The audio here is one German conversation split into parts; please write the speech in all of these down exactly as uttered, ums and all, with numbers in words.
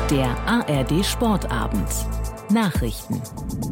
Der A R D Sportabend. Nachrichten.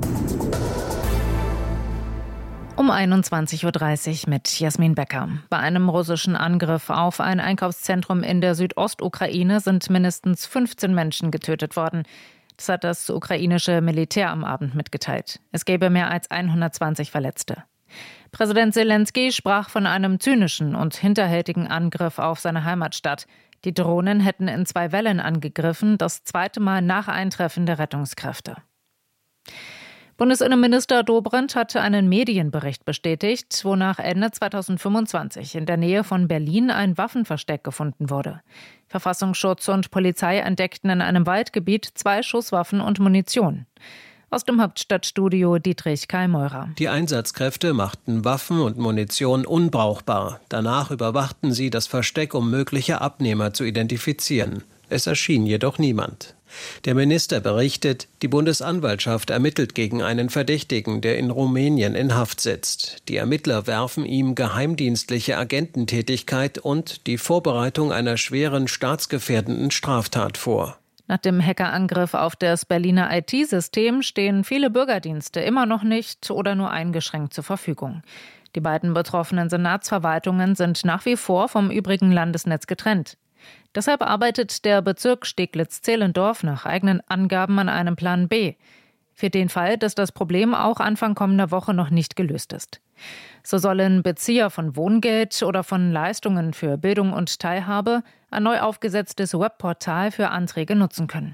Um einundzwanzig Uhr dreißig mit Jasmin Becker. Bei einem russischen Angriff auf ein Einkaufszentrum in der Südostukraine sind mindestens fünfzehn Menschen getötet worden. Das hat das ukrainische Militär am Abend mitgeteilt. Es gäbe mehr als hundertzwanzig Verletzte. Präsident Selenskyj sprach von einem zynischen und hinterhältigen Angriff auf seine Heimatstadt. Die Drohnen hätten in zwei Wellen angegriffen, das zweite Mal nach Eintreffen der Rettungskräfte. Bundesinnenminister Dobrindt hatte einen Medienbericht bestätigt, wonach Ende zweitausendfünfundzwanzig in der Nähe von Berlin ein Waffenversteck gefunden wurde. Verfassungsschutz und Polizei entdeckten in einem Waldgebiet zwei Schusswaffen und Munition. Aus dem Hauptstadtstudio Dietrich Kallmeurer. Die Einsatzkräfte machten Waffen und Munition unbrauchbar. Danach überwachten sie das Versteck, um mögliche Abnehmer zu identifizieren. Es erschien jedoch niemand. Der Minister berichtet, die Bundesanwaltschaft ermittelt gegen einen Verdächtigen, der in Rumänien in Haft sitzt. Die Ermittler werfen ihm geheimdienstliche Agententätigkeit und die Vorbereitung einer schweren staatsgefährdenden Straftat vor. Nach dem Hackerangriff auf das Berliner I T-System stehen viele Bürgerdienste immer noch nicht oder nur eingeschränkt zur Verfügung. Die beiden betroffenen Senatsverwaltungen sind nach wie vor vom übrigen Landesnetz getrennt. Deshalb arbeitet der Bezirk Steglitz-Zehlendorf nach eigenen Angaben an einem Plan B. Für den Fall, dass das Problem auch Anfang kommender Woche noch nicht gelöst ist. So sollen Bezieher von Wohngeld oder von Leistungen für Bildung und Teilhabe ein neu aufgesetztes Webportal für Anträge nutzen können.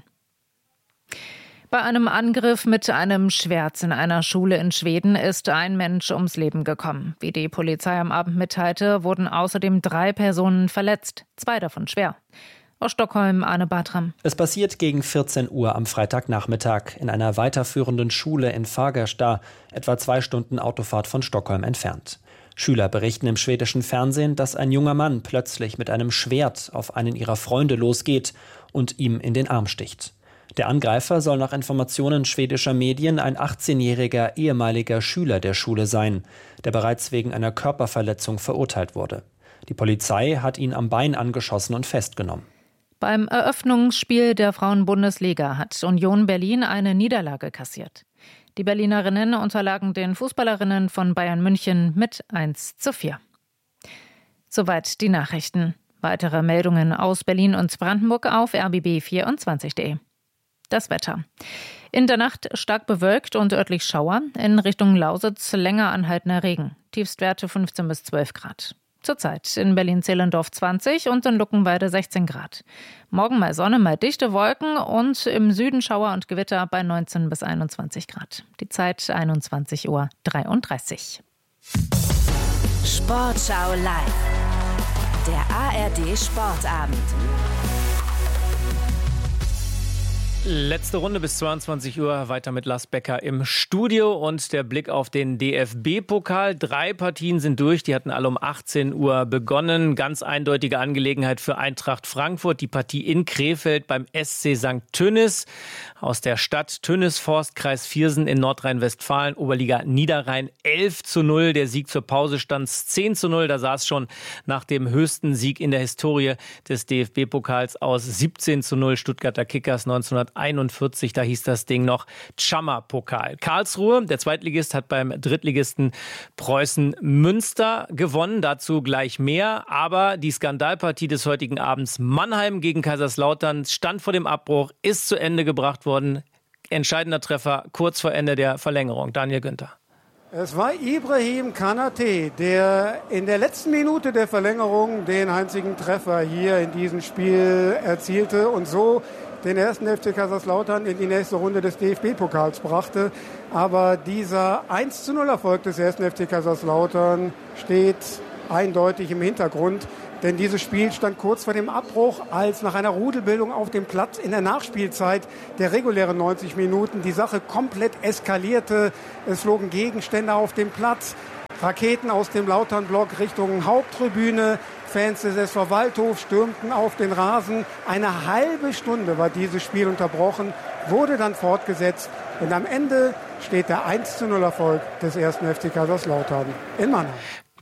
Bei einem Angriff mit einem Schwert in einer Schule in Schweden ist ein Mensch ums Leben gekommen. Wie die Polizei am Abend mitteilte, wurden außerdem drei Personen verletzt, zwei davon schwer. Aus Stockholm, Arne Bartram. Es passiert gegen vierzehn Uhr am Freitagnachmittag in einer weiterführenden Schule in Fagersta, etwa zwei Stunden Autofahrt von Stockholm entfernt. Schüler berichten im schwedischen Fernsehen, dass ein junger Mann plötzlich mit einem Schwert auf einen ihrer Freunde losgeht und ihm in den Arm sticht. Der Angreifer soll nach Informationen schwedischer Medien ein achtzehnjähriger ehemaliger Schüler der Schule sein, der bereits wegen einer Körperverletzung verurteilt wurde. Die Polizei hat ihn am Bein angeschossen und festgenommen. Beim Eröffnungsspiel der Frauen-Bundesliga hat Union Berlin eine Niederlage kassiert. Die Berlinerinnen unterlagen den Fußballerinnen von Bayern München mit eins zu vier. Soweit die Nachrichten. Weitere Meldungen aus Berlin und Brandenburg auf r b b vierundzwanzig punkt d e. Das Wetter. In der Nacht stark bewölkt und örtlich Schauer. In Richtung Lausitz länger anhaltender Regen. Tiefstwerte fünfzehn bis zwölf Grad. Zurzeit in Berlin-Zehlendorf zwanzig und in Luckenwalde sechzehn Grad. Morgen mal Sonne, mal dichte Wolken und im Süden Schauer und Gewitter bei neunzehn bis einundzwanzig Grad. Die Zeit einundzwanzig Uhr dreiunddreißig. Sportschau live. Der A R D Sportabend. Letzte Runde bis zweiundzwanzig Uhr, weiter mit Lars Becker im Studio und der Blick auf den D F B-Pokal. Drei Partien sind durch, die hatten alle um achtzehn Uhr begonnen. Ganz eindeutige Angelegenheit für Eintracht Frankfurt, die Partie in Krefeld beim S C Sankt Tönnis aus der Stadt Tönnisforst, Kreis Viersen in Nordrhein-Westfalen, Oberliga Niederrhein, elf zu null. Der Sieg zur Pause stand zehn zu null, da sah es schon nach dem höchsten Sieg in der Historie des D F B-Pokals aus. siebzehn zu null Stuttgarter Kickers neunzehnhunderteinundvierzig, da hieß das Ding noch Tschammer-Pokal. Karlsruhe, der Zweitligist, hat beim Drittligisten Preußen Münster gewonnen, dazu gleich mehr. Aber die Skandalpartie des heutigen Abends, Mannheim gegen Kaiserslautern, stand vor dem Abbruch, ist zu Ende gebracht worden. Entscheidender Treffer kurz vor Ende der Verlängerung. Daniel Günther. Es war Ibrahim Kanate, der in der letzten Minute der Verlängerung den einzigen Treffer hier in diesem Spiel erzielte und so den ersten F C Kaiserslautern in die nächste Runde des D F B-Pokals brachte. Aber dieser eins zu null Erfolg des ersten F C Kaiserslautern steht eindeutig im Hintergrund. Denn dieses Spiel stand kurz vor dem Abbruch, als nach einer Rudelbildung auf dem Platz in der Nachspielzeit der regulären neunzig Minuten die Sache komplett eskalierte. Es flogen Gegenstände auf dem Platz, Raketen aus dem Lautern-Block Richtung Haupttribüne. Fans des S V Waldhof stürmten auf den Rasen. Eine halbe Stunde war dieses Spiel unterbrochen, wurde dann fortgesetzt. Und am Ende steht der eins zu null Erfolg des ersten F C Kaiserslautern in Mannheim.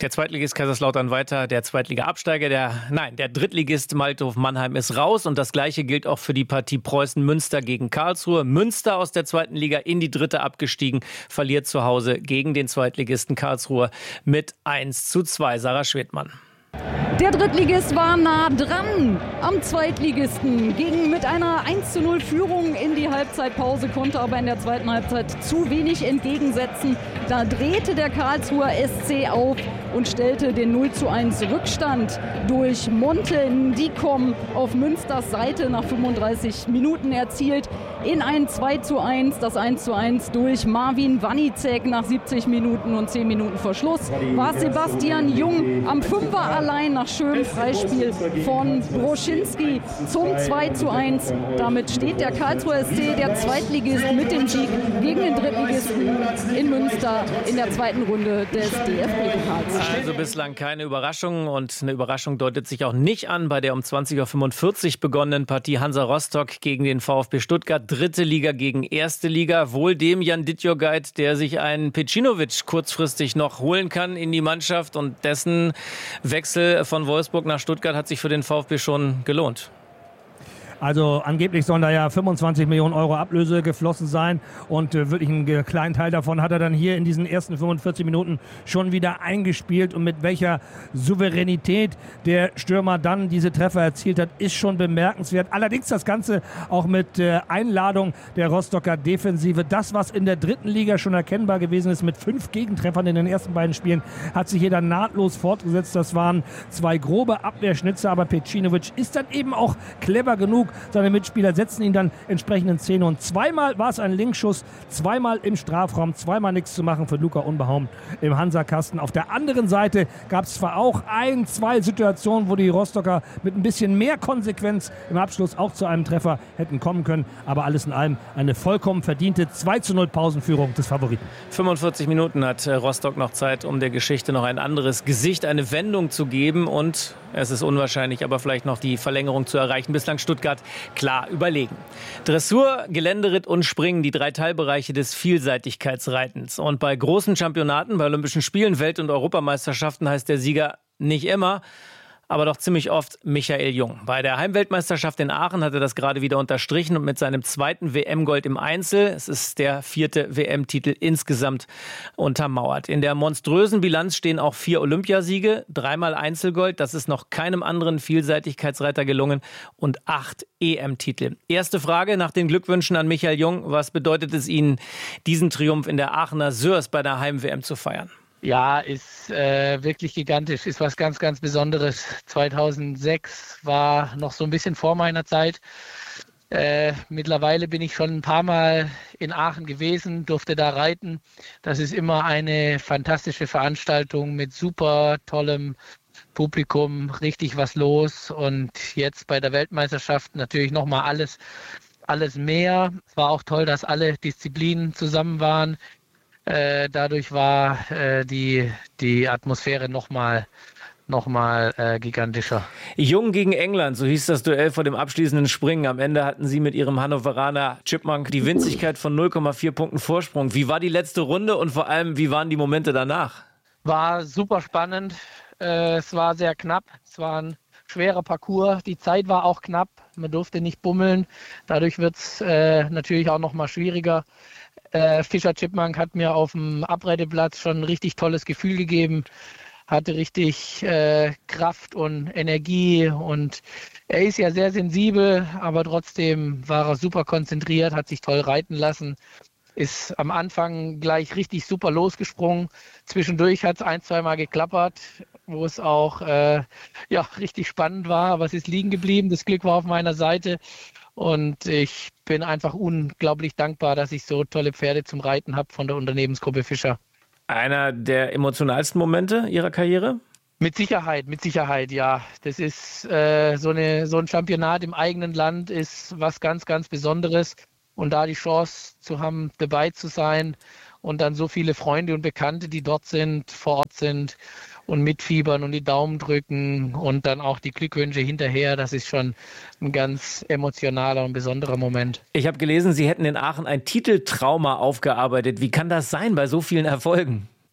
Der Zweitligist Kaiserslautern weiter, der Zweitliga-Absteiger, der, nein, der Drittligist Waldhof Mannheim ist raus und das Gleiche gilt auch für die Partie Preußen-Münster gegen Karlsruhe. Münster aus der zweiten Liga in die dritte abgestiegen, verliert zu Hause gegen den Zweitligisten Karlsruhe mit eins zu zwei. Sarah Schwedmann. Der Drittligist war nah dran am Zweitligisten, ging mit einer eins zu null Führung in die Halbzeitpause, konnte aber in der zweiten Halbzeit zu wenig entgegensetzen. Da drehte der Karlsruher S C auf und stellte den null zu eins Rückstand durch Monte Ndikom auf Münsters Seite nach fünfunddreißig Minuten erzielt in ein zwei zu eins. Das eins zu eins durch Marvin Wanicek nach siebzig Minuten und zehn Minuten vor Schluss war Sebastian Jung am Fünfer allein nach schönem Freispiel von Broschinski zum zwei zu eins. Damit steht der Karlsruher S C, der Zweitligist, mit dem Sieg gegen den Drittligisten in Münster in der zweiten Runde des D F B-Pokals. Also bislang keine Überraschung und eine Überraschung deutet sich auch nicht an bei der um zwanzig Uhr fünfundvierzig begonnenen Partie Hansa Rostock gegen den VfB Stuttgart. Dritte Liga gegen erste Liga. Wohl dem Jan Dittjogait, der sich einen Pecinovic kurzfristig noch holen kann in die Mannschaft, und dessen Wechsel von Wolfsburg nach Stuttgart hat sich für den VfB schon gelohnt. Also angeblich sollen da ja fünfundzwanzig Millionen Euro Ablöse geflossen sein und äh, wirklich einen kleinen Teil davon hat er dann hier in diesen ersten fünfundvierzig Minuten schon wieder eingespielt, und mit welcher Souveränität der Stürmer dann diese Treffer erzielt hat, ist schon bemerkenswert. Allerdings das Ganze auch mit äh, Einladung der Rostocker Defensive. Das, was in der dritten Liga schon erkennbar gewesen ist mit fünf Gegentreffern in den ersten beiden Spielen, hat sich hier dann nahtlos fortgesetzt. Das waren zwei grobe Abwehrschnitzer, aber Pecinovic ist dann eben auch clever genug. Seine Mitspieler setzen ihn dann entsprechend in Szene, und zweimal war es ein Linkschuss, zweimal im Strafraum, zweimal nichts zu machen für Luca Unbehaum im Hansa-Kasten. Auf der anderen Seite gab es zwar auch ein, zwei Situationen, wo die Rostocker mit ein bisschen mehr Konsequenz im Abschluss auch zu einem Treffer hätten kommen können, aber alles in allem eine vollkommen verdiente zwei zu null Pausenführung des Favoriten. fünfundvierzig Minuten hat Rostock noch Zeit, um der Geschichte noch ein anderes Gesicht, eine Wendung zu geben, und es ist unwahrscheinlich, aber vielleicht noch die Verlängerung zu erreichen. Bislang Stuttgart klar überlegen. Dressur, Geländeritt und Springen, die drei Teilbereiche des Vielseitigkeitsreitens. Und bei großen Championaten, bei Olympischen Spielen, Welt- und Europameisterschaften heißt der Sieger nicht immer, aber doch ziemlich oft Michael Jung. Bei der Heimweltmeisterschaft in Aachen hat er das gerade wieder unterstrichen und mit seinem zweiten W M-Gold im Einzel, es ist der vierte W M-Titel insgesamt, untermauert. In der monströsen Bilanz stehen auch vier Olympiasiege, dreimal Einzelgold, das ist noch keinem anderen Vielseitigkeitsreiter gelungen, und acht E M-Titel. Erste Frage nach den Glückwünschen an Michael Jung: Was bedeutet es Ihnen, diesen Triumph in der Aachener Sörs bei der Heim-W M zu feiern? Ja, ist äh, wirklich gigantisch, ist was ganz, ganz Besonderes. zweitausendsechs war noch so ein bisschen vor meiner Zeit. Äh, mittlerweile bin ich schon ein paar Mal in Aachen gewesen, durfte da reiten. Das ist immer eine fantastische Veranstaltung mit super tollem Publikum, richtig was los. Und jetzt bei der Weltmeisterschaft natürlich nochmal alles, alles mehr. Es war auch toll, dass alle Disziplinen zusammen waren. Äh, dadurch war äh, die, die Atmosphäre nochmal noch mal, äh, gigantischer. Jung gegen England, so hieß das Duell vor dem abschließenden Springen. Am Ende hatten Sie mit Ihrem Hannoveraner Chipmunk die Winzigkeit von null Komma vier Punkten Vorsprung. Wie war die letzte Runde und vor allem, wie waren die Momente danach? War super spannend. Äh, es war sehr knapp. Es war ein schwerer Parcours. Die Zeit war auch knapp. Man durfte nicht bummeln. Dadurch wird es äh, natürlich auch noch mal schwieriger. Äh, Fischer Chipmunk hat mir auf dem Abreiteplatz schon ein richtig tolles Gefühl gegeben, hatte richtig äh, Kraft und Energie, und er ist ja sehr sensibel, aber trotzdem war er super konzentriert, hat sich toll reiten lassen, ist am Anfang gleich richtig super losgesprungen. Zwischendurch hat es ein, zwei Mal geklappert, wo es auch äh, ja, richtig spannend war, aber es ist liegen geblieben. Das Glück war auf meiner Seite. Und ich bin einfach unglaublich dankbar, dass ich so tolle Pferde zum Reiten habe von der Unternehmensgruppe Fischer. Einer der emotionalsten Momente Ihrer Karriere? Mit Sicherheit, mit Sicherheit, ja. Das ist äh, so, eine, so ein Championat im eigenen Land ist was ganz, ganz Besonderes. Und da die Chance zu haben, dabei zu sein und dann so viele Freunde und Bekannte, die dort sind, vor Ort sind und mitfiebern und die Daumen drücken und dann auch die Glückwünsche hinterher, das ist schon ein ganz emotionaler und besonderer Moment. Ich habe gelesen, Sie hätten in Aachen ein Titeltrauma aufgearbeitet. Wie kann das sein bei so vielen Erfolgen?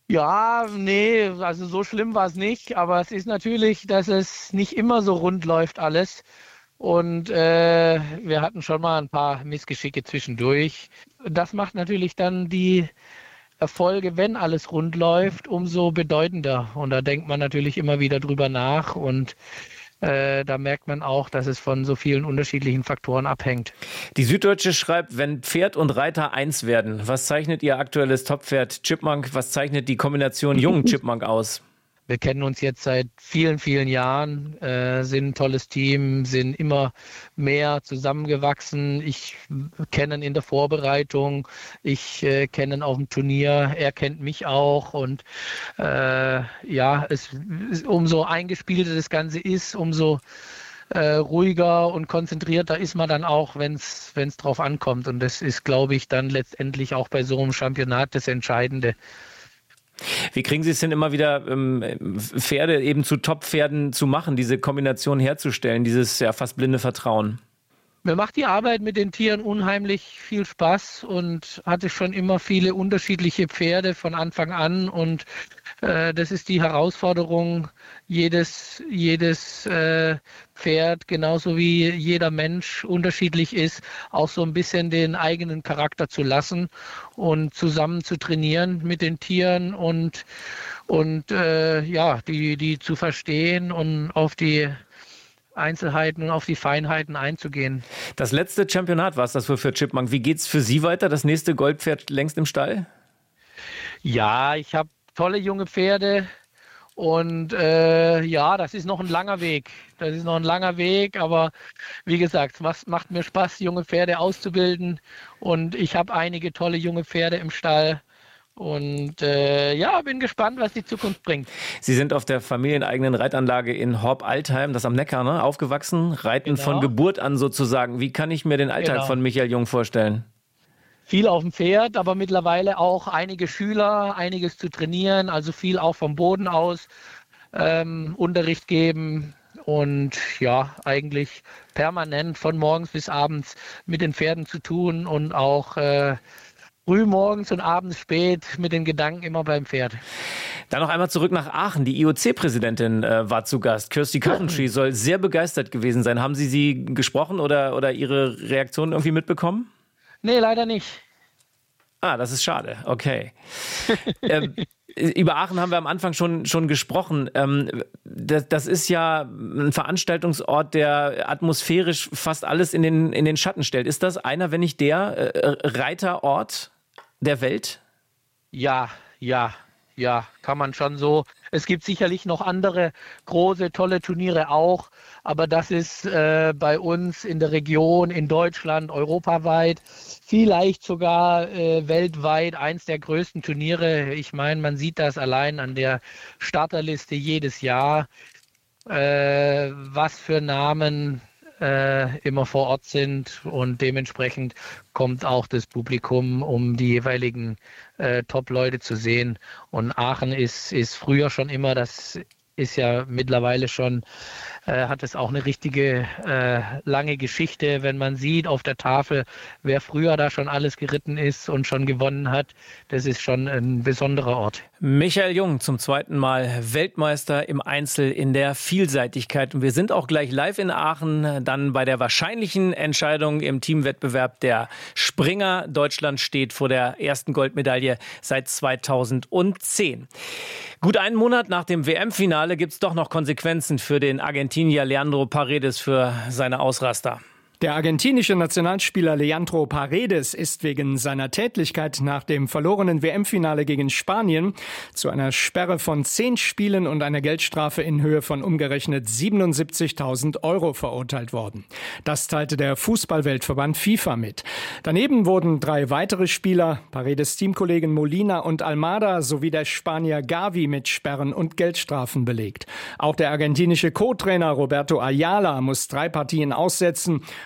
Ja, nee, also so schlimm war es nicht, aber es ist natürlich, dass es nicht immer so rund läuft alles. Und äh, wir hatten schon mal ein paar Missgeschicke zwischendurch. Das macht natürlich dann die Erfolge, wenn alles rund läuft, umso bedeutender. Und da denkt man natürlich immer wieder drüber nach und Äh, da merkt man auch, dass es von so vielen unterschiedlichen Faktoren abhängt. Die Süddeutsche schreibt, wenn Pferd und Reiter eins werden, was zeichnet Ihr aktuelles Toppferd Chipmunk, was zeichnet die Kombination Jung Chipmunk aus? Wir kennen uns jetzt seit vielen, vielen Jahren, äh, sind ein tolles Team, sind immer mehr zusammengewachsen. Ich kenne ihn in der Vorbereitung, ich äh, kenne ihn auf dem Turnier, er kennt mich auch. Und äh, ja, es, umso eingespielter das Ganze ist, umso äh, ruhiger und konzentrierter ist man dann auch, wenn es wenn es drauf ankommt. Und das ist, glaube ich, dann letztendlich auch bei so einem Championat das Entscheidende. Wie kriegen Sie es denn immer wieder, ähm, Pferde eben zu Top-Pferden zu machen, diese Kombination herzustellen, dieses ja fast blinde Vertrauen? Mir macht die Arbeit mit den Tieren unheimlich viel Spaß und hatte schon immer viele unterschiedliche Pferde von Anfang an. Und äh, das ist die Herausforderung, jedes, jedes äh, Pferd, genauso wie jeder Mensch unterschiedlich ist, auch so ein bisschen den eigenen Charakter zu lassen und zusammen zu trainieren mit den Tieren und, und äh, ja, die, die zu verstehen und auf die Einzelheiten und auf die Feinheiten einzugehen. Das letzte Championat war es das für Chipmunk. Wie geht's für Sie weiter? Das nächste Goldpferd längst im Stall? Ja, ich habe tolle junge Pferde und äh, ja, das ist noch ein langer Weg. Das ist noch ein langer Weg, aber wie gesagt, es macht, macht mir Spaß, junge Pferde auszubilden und ich habe einige tolle junge Pferde im Stall. Und äh, ja, bin gespannt, was die Zukunft bringt. Sie sind auf der familieneigenen Reitanlage in Horb-Altheim, das am Neckar, ne, aufgewachsen, reiten genau. Von Geburt an sozusagen. Wie kann ich mir den Alltag genau. von Michael Jung vorstellen? Viel auf dem Pferd, aber mittlerweile auch einige Schüler, einiges zu trainieren, also viel auch vom Boden aus ähm, Unterricht geben. Und ja, eigentlich permanent von morgens bis abends mit den Pferden zu tun und auch äh, früh morgens und abends spät mit den Gedanken immer beim Pferd. Dann noch einmal zurück nach Aachen. Die I O C-Präsidentin äh, war zu Gast. Kirsty Coventry soll sehr begeistert gewesen sein. Haben Sie sie gesprochen oder, oder Ihre Reaktion irgendwie mitbekommen? Nee, leider nicht. Ah, das ist schade. Okay. ähm, über Aachen haben wir am Anfang schon, schon gesprochen. Ähm, das, das ist ja ein Veranstaltungsort, der atmosphärisch fast alles in den, in den Schatten stellt. Ist das einer, wenn nicht der, äh, Reiterort der Welt? Ja, ja, ja, kann man schon so. Es gibt sicherlich noch andere große, tolle Turniere auch, aber das ist äh, bei uns in der Region, in Deutschland, europaweit, vielleicht sogar äh, weltweit eins der größten Turniere. Ich meine, man sieht das allein an der Starterliste jedes Jahr, äh, was für Namen äh, immer vor Ort sind und dementsprechend kommt auch das Publikum, um die jeweiligen äh, Top-Leute zu sehen. Und Aachen ist, ist früher schon immer, das ist ja mittlerweile schon, äh, hat es auch eine richtige äh, lange Geschichte, wenn man sieht auf der Tafel, wer früher da schon alles geritten ist und schon gewonnen hat. Das ist schon ein besonderer Ort. Michael Jung zum zweiten Mal Weltmeister im Einzel in der Vielseitigkeit. Und wir sind auch gleich live in Aachen, dann bei der wahrscheinlichen Entscheidung im Teamwettbewerb der Springer. Deutschland steht vor der ersten Goldmedaille seit zweitausendzehn. Gut einen Monat nach dem W M-Finale gibt es doch noch Konsequenzen für den Argentinier Leandro Paredes für seine Ausraster. Der argentinische Nationalspieler Leandro Paredes ist wegen seiner Tätlichkeit nach dem verlorenen W M-Finale gegen Spanien zu einer Sperre von zehn Spielen und einer Geldstrafe in Höhe von umgerechnet siebenundsiebzigtausend Euro verurteilt worden. Das teilte der Fußballweltverband FIFA mit. Daneben wurden drei weitere Spieler, Paredes Teamkollegen Molina und Almada sowie der Spanier Gavi mit Sperren und Geldstrafen belegt. Auch der argentinische Co-Trainer Roberto Ayala muss drei Partien aussetzen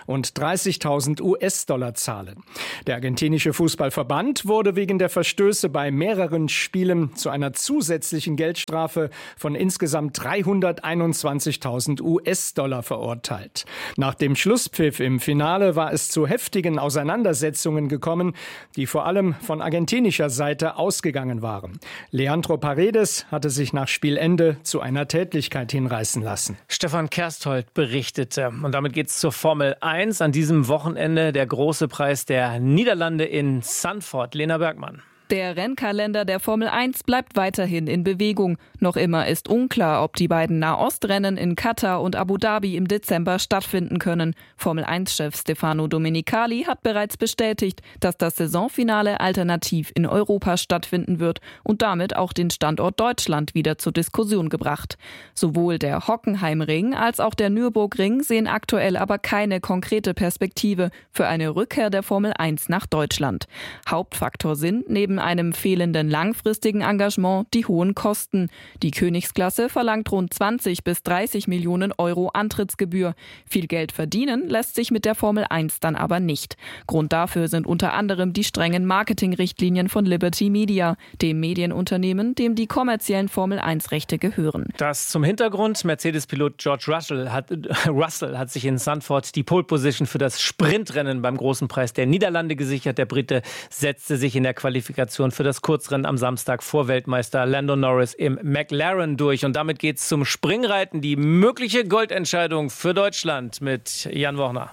und dreißigtausend US-Dollar zahlen. Der argentinische Fußballverband wurde wegen der Verstöße bei mehreren Spielen zu einer zusätzlichen Geldstrafe von insgesamt dreihunderteinundzwanzigtausend US-Dollar verurteilt. Nach dem Schlusspfiff im Finale war es zu heftigen Auseinandersetzungen gekommen, die vor allem von argentinischer Seite ausgegangen waren. Leandro Paredes hatte sich nach Spielende zu einer Tätlichkeit hinreißen lassen. Stefan Kersthold berichtete. Und damit geht's zur Formel eins. An diesem Wochenende der große Preis der Niederlande in Zandvoort. Lena Bergmann. Der Rennkalender der Formel eins bleibt weiterhin in Bewegung. Noch immer ist unklar, ob die beiden Nahostrennen in Katar und Abu Dhabi im Dezember stattfinden können. Formel eins Chef Stefano Domenicali hat bereits bestätigt, dass das Saisonfinale alternativ in Europa stattfinden wird und damit auch den Standort Deutschland wieder zur Diskussion gebracht. Sowohl der Hockenheimring als auch der Nürburgring sehen aktuell aber keine konkrete Perspektive für eine Rückkehr der Formel eins nach Deutschland. Hauptfaktor sind neben einem fehlenden langfristigen Engagement die hohen Kosten. Die Königsklasse verlangt rund zwanzig bis dreißig Millionen Euro Antrittsgebühr. Viel Geld verdienen lässt sich mit der Formel eins dann aber nicht. Grund dafür sind unter anderem die strengen Marketingrichtlinien von Liberty Media, dem Medienunternehmen, dem die kommerziellen Formel eins Rechte gehören. Das zum Hintergrund. Mercedes-Pilot George Russell hat, Russell hat sich in Zandvoort die Pole Position für das Sprintrennen beim Großen Preis der Niederlande gesichert. Der Brite setzte sich in der Qualifikation für das Kurzrennen am Samstag vor Weltmeister Lando Norris im McLaren durch. Und damit geht's zum Springreiten. Die mögliche Goldentscheidung für Deutschland mit Jan Wochner.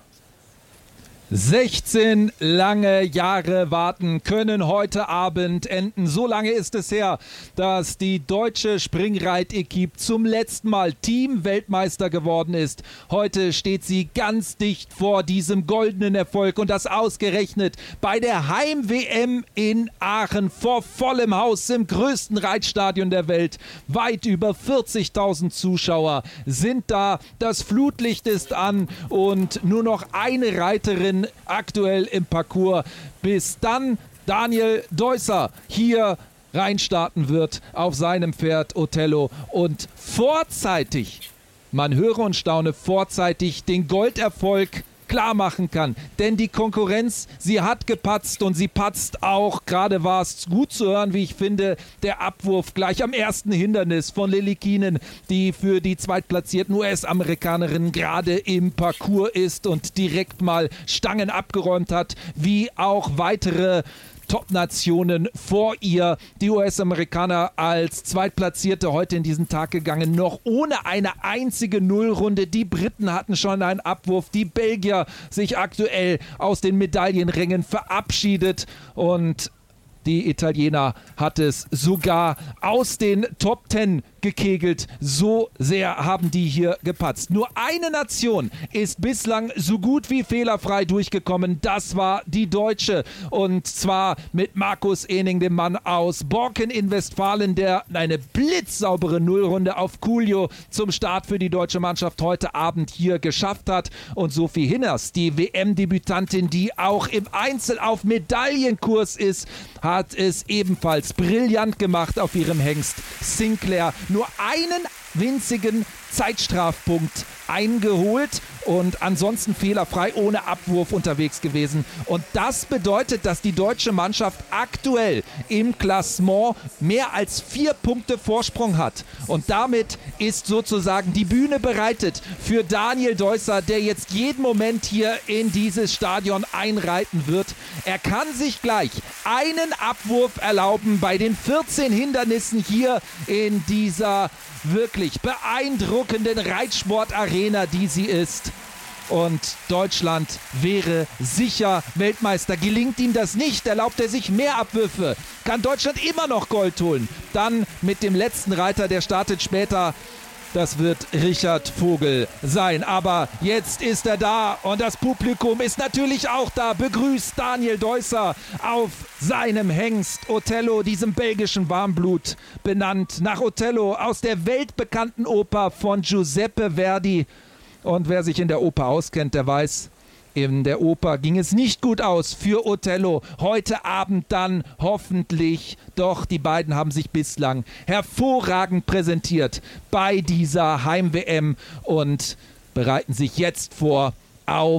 sechzehn lange Jahre warten können heute Abend enden. So lange ist es her, dass die deutsche Springreit-Equipe zum letzten Mal Team-Weltmeister geworden ist. Heute steht sie ganz dicht vor diesem goldenen Erfolg und das ausgerechnet bei der Heim-W M in Aachen vor vollem Haus im größten Reitstadion der Welt. Weit über vierzigtausend Zuschauer sind da. Das Flutlicht ist an und nur noch eine Reiterin aktuell im Parcours, bis dann Daniel Deusser hier reinstarten wird auf seinem Pferd Othello und vorzeitig, man höre und staune, vorzeitig den Golderfolg klar machen kann. Denn die Konkurrenz, sie hat gepatzt und sie patzt auch. Gerade war es gut zu hören, wie ich finde, der Abwurf gleich am ersten Hindernis von Lily Keenan, die für die zweitplatzierten U S-Amerikanerin gerade im Parcours ist und direkt mal Stangen abgeräumt hat, wie auch weitere Top-Nationen vor ihr. Die U S-Amerikaner als Zweitplatzierte heute in diesen Tag gegangen, noch ohne eine einzige Nullrunde. Die Briten hatten schon einen Abwurf. Die Belgier sich aktuell aus den Medaillenrängen verabschiedet und die Italiener hat es sogar aus den Top Ten gekegelt. So sehr haben die hier gepatzt. Nur eine Nation ist bislang so gut wie fehlerfrei durchgekommen. Das war die Deutsche. Und zwar mit Markus Ening, dem Mann aus Borken in Westfalen, der eine blitzsaubere Nullrunde auf Cuglio zum Start für die deutsche Mannschaft heute Abend hier geschafft hat. Und Sophie Hinners, die W M-Debütantin, die auch im Einzel auf Medaillenkurs ist, hat es ebenfalls brillant gemacht auf ihrem Hengst Sinclair. Nur einen winzigen Zeitstrafpunkt eingeholt und ansonsten fehlerfrei ohne Abwurf unterwegs gewesen. Und das bedeutet, dass die deutsche Mannschaft aktuell im Klassement mehr als vier Punkte Vorsprung hat. Und damit ist sozusagen die Bühne bereitet für Daniel Deusser, der jetzt jeden Moment hier in dieses Stadion einreiten wird. Er kann sich gleich einen Abwurf erlauben bei den vierzehn Hindernissen hier in dieser wirklich beeindruckenden Reitsportarena, die sie ist. Und Deutschland wäre sicher Weltmeister. Gelingt ihm das nicht, erlaubt er sich mehr Abwürfe, kann Deutschland immer noch Gold holen. Dann mit dem letzten Reiter, der startet später. Das wird Richard Vogel sein. Aber jetzt ist er da und das Publikum ist natürlich auch da. Begrüßt Daniel Deusser auf seinem Hengst Othello, diesem belgischen Warmblut, benannt nach Othello aus der weltbekannten Oper von Giuseppe Verdi. Und wer sich in der Oper auskennt, der weiß, in der Oper ging es nicht gut aus für Othello. Heute Abend dann hoffentlich. Doch die beiden haben sich bislang hervorragend präsentiert bei dieser Heim-W M und bereiten sich jetzt vor auf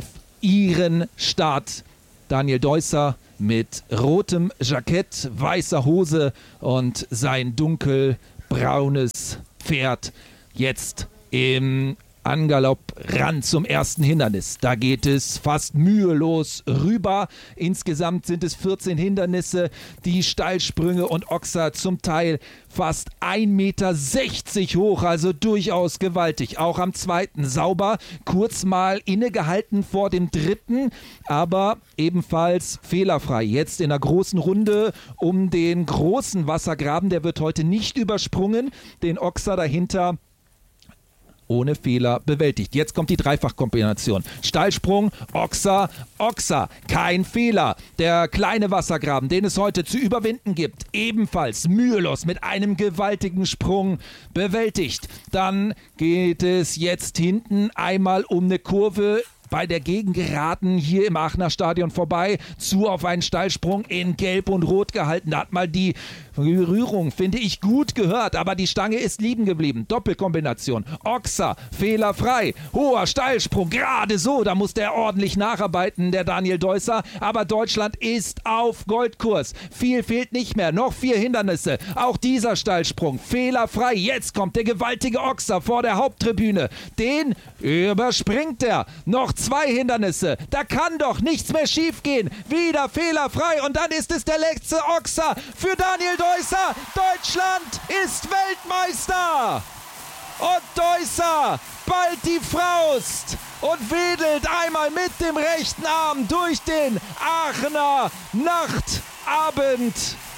ihren Start. Daniel Deusser mit rotem Jackett, weißer Hose und sein dunkelbraunes Pferd jetzt im Angalopp ran zum ersten Hindernis. Da geht es fast mühelos rüber. Insgesamt sind es vierzehn Hindernisse. Die Steilsprünge und Ochser zum Teil fast ein Meter sechzig hoch, also durchaus gewaltig. Auch am zweiten sauber, kurz mal innegehalten vor dem dritten, aber ebenfalls fehlerfrei. Jetzt in der großen Runde um den großen Wassergraben, der wird heute nicht übersprungen. Den Ochser dahinter ohne Fehler bewältigt. Jetzt kommt die Dreifachkombination. Steilsprung, Ochser, Ochser, kein Fehler. Der kleine Wassergraben, den es heute zu überwinden gibt, ebenfalls mühelos mit einem gewaltigen Sprung bewältigt. Dann geht es jetzt hinten einmal um eine Kurve bei der Gegengeraden hier im Aachener Stadion vorbei, zu auf einen Steilsprung in Gelb und Rot gehalten. Da hat mal die Berührung, finde ich, gut gehört, aber die Stange ist liegen geblieben. Doppelkombination. Ochser, fehlerfrei. Hoher Steilsprung, gerade so. Da muss der ordentlich nacharbeiten, der Daniel Deusser. Aber Deutschland ist auf Goldkurs. Viel fehlt nicht mehr. Noch vier Hindernisse. Auch dieser Steilsprung, fehlerfrei. Jetzt kommt der gewaltige Ochser vor der Haupttribüne. Den überspringt er. Noch zwei Hindernisse. Da kann doch nichts mehr schief gehen. Wieder fehlerfrei. Und dann ist es der letzte Ochser für Daniel Deusser. Deutschland ist Weltmeister. Und Deusser ballt die Faust und wedelt einmal mit dem rechten Arm durch den Aachener Nachtabend.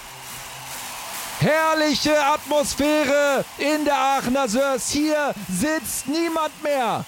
Herrliche Atmosphäre in der Aachener Sörs. Hier sitzt niemand mehr.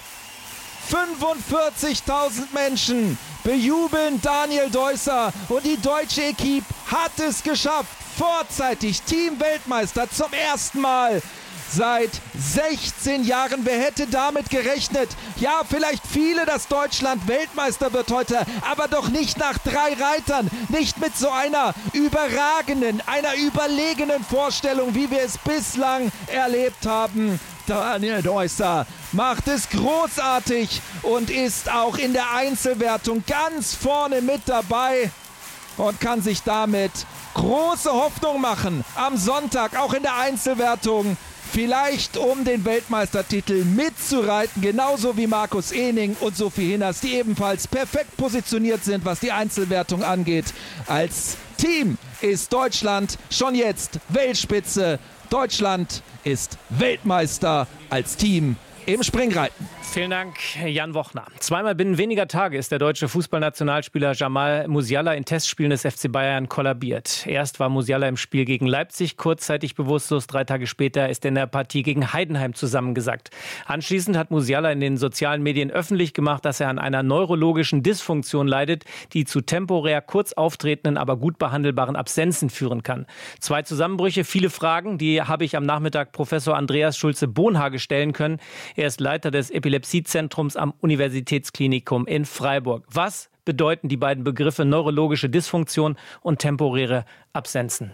fünfundvierzigtausend Menschen bejubeln Daniel Deusser und die deutsche Equipe hat es geschafft. Vorzeitig Teamweltmeister zum ersten Mal seit sechzehn Jahren. Wer hätte damit gerechnet? Ja, vielleicht viele, dass Deutschland Weltmeister wird heute, aber doch nicht nach drei Reitern, nicht mit so einer überragenden, einer überlegenen Vorstellung, wie wir es bislang erlebt haben. Daniel Deusser macht es großartig und ist auch in der Einzelwertung ganz vorne mit dabei und kann sich damit große Hoffnung machen am Sonntag, auch in der Einzelwertung, vielleicht um den Weltmeistertitel mitzureiten, genauso wie Markus Ehning und Sophie Hinners, die ebenfalls perfekt positioniert sind, was die Einzelwertung angeht. Als Team ist Deutschland schon jetzt Weltspitze. Deutschland ist Weltmeister als Team im Springreiten. Vielen Dank, Jan Wochner. Zweimal binnen weniger Tage ist der deutsche Fußballnationalspieler Jamal Musiala in Testspielen des F C Bayern kollabiert. Erst war Musiala im Spiel gegen Leipzig kurzzeitig bewusstlos. Drei Tage später ist er in der Partie gegen Heidenheim zusammengesackt. Anschließend hat Musiala in den sozialen Medien öffentlich gemacht, dass er an einer neurologischen Dysfunktion leidet, die zu temporär kurz auftretenden, aber gut behandelbaren Absenzen führen kann. Zwei Zusammenbrüche, viele Fragen, die habe ich am Nachmittag Professor Andreas Schulze-Bonhage stellen können. Er ist Leiter des Epilepsiezentrums am Universitätsklinikum in Freiburg. Was bedeuten die beiden Begriffe neurologische Dysfunktion und temporäre Absenzen?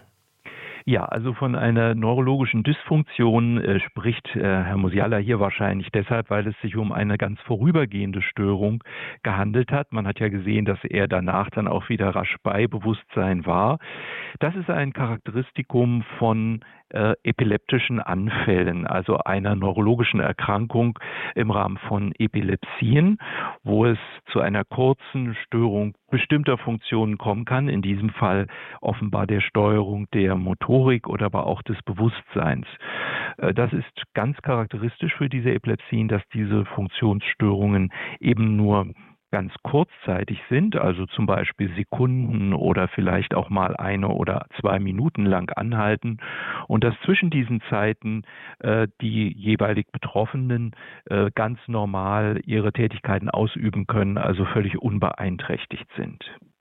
Ja, also von einer neurologischen Dysfunktion äh, spricht äh, Herr Musiala hier wahrscheinlich deshalb, weil es sich um eine ganz vorübergehende Störung gehandelt hat. Man hat ja gesehen, dass er danach dann auch wieder rasch bei Bewusstsein war. Das ist ein Charakteristikum von äh, epileptischen Anfällen, also einer neurologischen Erkrankung im Rahmen von Epilepsien, wo es zu einer kurzen Störung bestimmter Funktionen kommen kann, in diesem Fall offenbar der Steuerung der Motorik oder aber auch des Bewusstseins. Das ist ganz charakteristisch für diese Epilepsien, dass diese Funktionsstörungen eben nur ganz kurzzeitig sind, also zum Beispiel Sekunden oder vielleicht auch mal eine oder zwei Minuten lang anhalten und dass zwischen diesen Zeiten äh, die jeweilig Betroffenen äh, ganz normal ihre Tätigkeiten ausüben können, also völlig unbeeinträchtigt sind.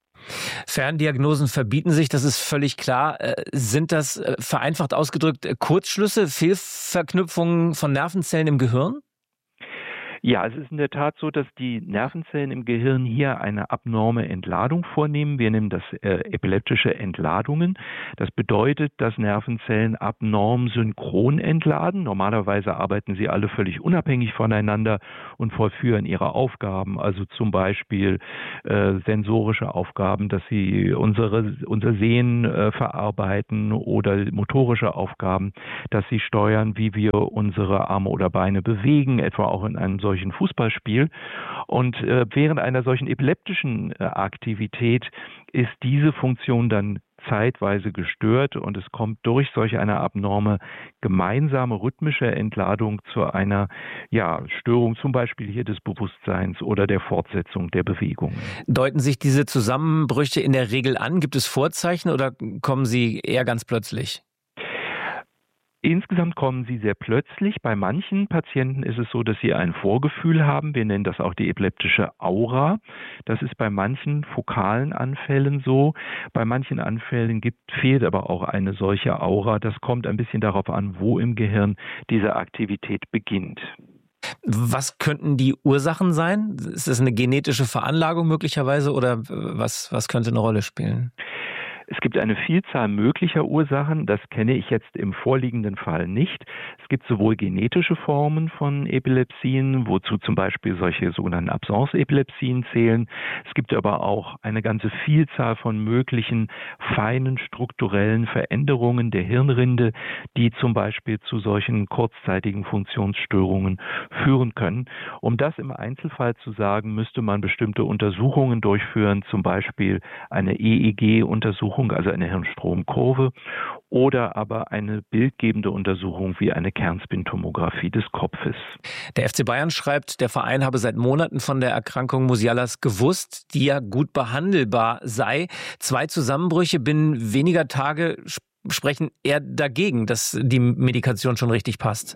Ferndiagnosen verbieten sich, das ist völlig klar. Sind das vereinfacht ausgedrückt Kurzschlüsse, Fehlverknüpfungen von Nervenzellen im Gehirn? Ja, es ist in der Tat so, dass die Nervenzellen im Gehirn hier eine abnorme Entladung vornehmen. Wir nennen das äh, epileptische Entladungen. Das bedeutet, dass Nervenzellen abnorm synchron entladen. Normalerweise arbeiten sie alle völlig unabhängig voneinander und vollführen ihre Aufgaben, also zum Beispiel äh, sensorische Aufgaben, dass sie unsere, unser Sehen äh, verarbeiten, oder motorische Aufgaben, dass sie steuern, wie wir unsere Arme oder Beine bewegen, etwa auch in einem solchen Fußballspiel. Und äh, während einer solchen epileptischen äh, Aktivität ist diese Funktion dann zeitweise gestört und es kommt durch solch eine abnorme gemeinsame rhythmische Entladung zu einer ja, Störung, zum Beispiel hier des Bewusstseins oder der Fortsetzung der Bewegung. Deuten sich diese Zusammenbrüche in der Regel an? Gibt es Vorzeichen oder kommen sie eher ganz plötzlich? Insgesamt kommen sie sehr plötzlich. Bei manchen Patienten ist es so, dass sie ein Vorgefühl haben. Wir nennen das auch die epileptische Aura. Das ist bei manchen fokalen Anfällen so. Bei manchen Anfällen gibt, fehlt aber auch eine solche Aura. Das kommt ein bisschen darauf an, wo im Gehirn diese Aktivität beginnt. Was könnten die Ursachen sein? Ist das eine genetische Veranlagung möglicherweise oder was, was könnte eine Rolle spielen? Es gibt eine Vielzahl möglicher Ursachen, das kenne ich jetzt im vorliegenden Fall nicht. Es gibt sowohl genetische Formen von Epilepsien, wozu zum Beispiel solche sogenannten Absence-Epilepsien zählen. Es gibt aber auch eine ganze Vielzahl von möglichen feinen strukturellen Veränderungen der Hirnrinde, die zum Beispiel zu solchen kurzzeitigen Funktionsstörungen führen können. Um das im Einzelfall zu sagen, müsste man bestimmte Untersuchungen durchführen, zum Beispiel eine E E G-Untersuchung, also eine Hirnstromkurve, oder aber eine bildgebende Untersuchung wie eine Kernspintomographie des Kopfes. Der F C Bayern schreibt, der Verein habe seit Monaten von der Erkrankung Musialas gewusst, die ja gut behandelbar sei. Zwei Zusammenbrüche binnen weniger Tage sprechen eher dagegen, dass die Medikation schon richtig passt.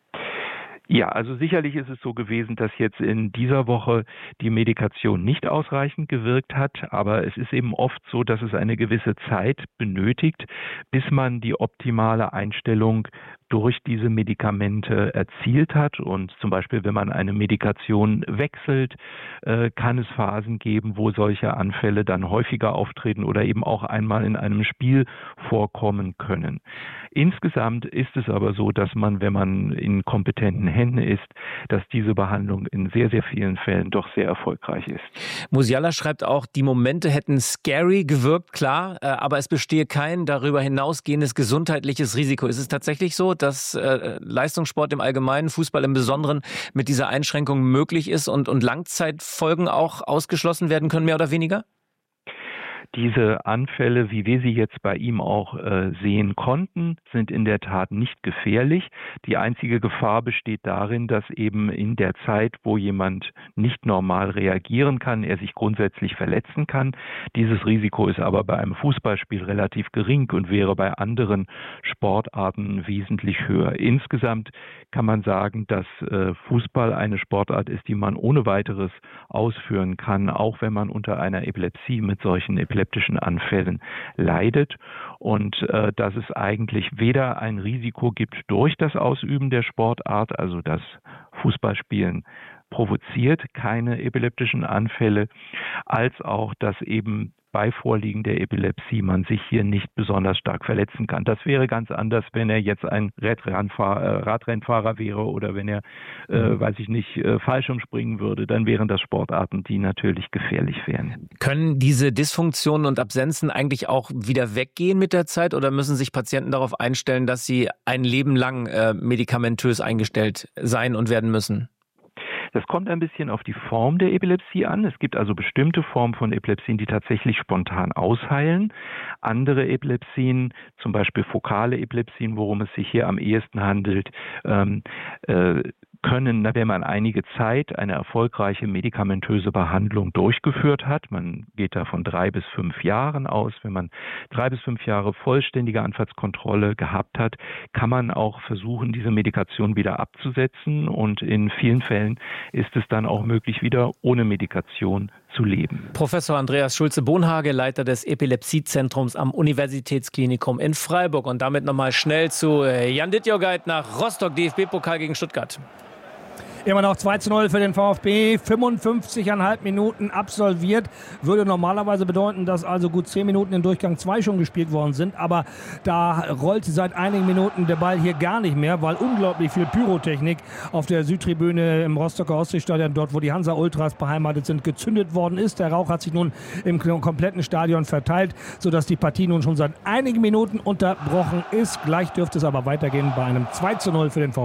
Ja, also sicherlich ist es so gewesen, dass jetzt in dieser Woche die Medikation nicht ausreichend gewirkt hat, aber es ist eben oft so, dass es eine gewisse Zeit benötigt, bis man die optimale Einstellung durch diese Medikamente erzielt hat. Und zum Beispiel, wenn man eine Medikation wechselt, äh, kann es Phasen geben, wo solche Anfälle dann häufiger auftreten oder eben auch einmal in einem Spiel vorkommen können. Insgesamt ist es aber so, dass man, wenn man in kompetenten Händen ist, dass diese Behandlung in sehr, sehr vielen Fällen doch sehr erfolgreich ist. Musiala schreibt auch, die Momente hätten scary gewirkt, klar, äh, aber es bestehe kein darüber hinausgehendes gesundheitliches Risiko. Ist es tatsächlich so, dass äh, Leistungssport im Allgemeinen, Fußball im Besonderen mit dieser Einschränkung möglich ist und, und Langzeitfolgen auch ausgeschlossen werden können, mehr oder weniger? Diese Anfälle, wie wir sie jetzt bei ihm auch äh, sehen konnten, sind in der Tat nicht gefährlich. Die einzige Gefahr besteht darin, dass eben in der Zeit, wo jemand nicht normal reagieren kann, er sich grundsätzlich verletzen kann. Dieses Risiko ist aber bei einem Fußballspiel relativ gering und wäre bei anderen Sportarten wesentlich höher. Insgesamt kann man sagen, dass äh, Fußball eine Sportart ist, die man ohne weiteres ausführen kann, auch wenn man unter einer Epilepsie mit solchen Epilepsien epileptischen Anfällen leidet und äh, dass es eigentlich weder ein Risiko gibt durch das Ausüben der Sportart, also das Fußballspielen provoziert keine epileptischen Anfälle, als auch, dass eben bei Vorliegen der Epilepsie man sich hier nicht besonders stark verletzen kann. Das wäre ganz anders, wenn er jetzt ein Radrennfahrer, Radrennfahrer wäre oder wenn er, äh, weiß ich nicht, äh, Fallschirm springen würde. Dann wären das Sportarten, die natürlich gefährlich wären. Können diese Dysfunktionen und Absenzen eigentlich auch wieder weggehen mit der Zeit oder müssen sich Patienten darauf einstellen, dass sie ein Leben lang äh, medikamentös eingestellt sein und werden müssen? Das kommt ein bisschen auf die Form der Epilepsie an. Es gibt also bestimmte Formen von Epilepsien, die tatsächlich spontan ausheilen. Andere Epilepsien, zum Beispiel fokale Epilepsien, worum es sich hier am ehesten handelt, ähm, äh, können, wenn man einige Zeit eine erfolgreiche medikamentöse Behandlung durchgeführt hat, man geht da von drei bis fünf Jahren aus, wenn man drei bis fünf Jahre vollständige Anfallskontrolle gehabt hat, kann man auch versuchen, diese Medikation wieder abzusetzen und in vielen Fällen ist es dann auch möglich, wieder ohne Medikation zu leben. Professor Andreas Schulze-Bonhage, Leiter des Epilepsiezentrums am Universitätsklinikum in Freiburg. Und damit nochmal schnell zu Jan Dittjogait nach Rostock, D F B-Pokal gegen Stuttgart. Immer noch zwei zu null für den VfB, fünfundfünfzig Komma fünf Minuten absolviert. Würde normalerweise bedeuten, dass also gut zehn Minuten in Durchgang zwei schon gespielt worden sind. Aber da rollt seit einigen Minuten der Ball hier gar nicht mehr, weil unglaublich viel Pyrotechnik auf der Südtribüne im Rostocker Ostseestadion, dort wo die Hansa Ultras beheimatet sind, gezündet worden ist. Der Rauch hat sich nun im kompletten Stadion verteilt, sodass die Partie nun schon seit einigen Minuten unterbrochen ist. Gleich dürfte es aber weitergehen bei einem zwei zu null für den VfB.